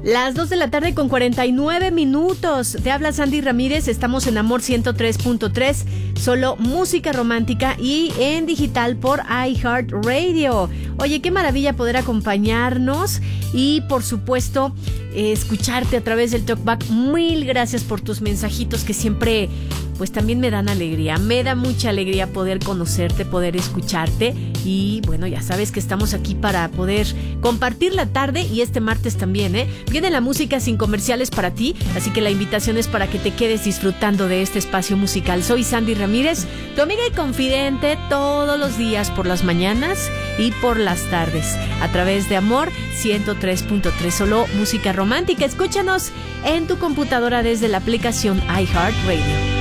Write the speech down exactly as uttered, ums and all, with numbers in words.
Las dos de la tarde con cuarenta y nueve minutos. Te habla Sandy Ramírez. Estamos en Amor ciento tres punto tres. Solo música romántica y en digital por iHeartRadio. Oye, qué maravilla poder acompañarnos y, por supuesto, eh, escucharte a través del Talkback. Mil gracias por tus mensajitos que siempre, pues también me dan alegría. Me da mucha alegría poder conocerte, poder escucharte. Y bueno, ya sabes que estamos aquí para poder compartir la tarde y este martes también, ¿eh? Viene la música sin comerciales para ti, así que la invitación es para que te quedes disfrutando de este espacio musical. Soy Sandy Ramírez, tu amiga y confidente, todos los días por las mañanas y por las tardes, a través de Amor ciento tres punto tres, solo música romántica. Escúchanos en tu computadora desde la aplicación iHeartRadio.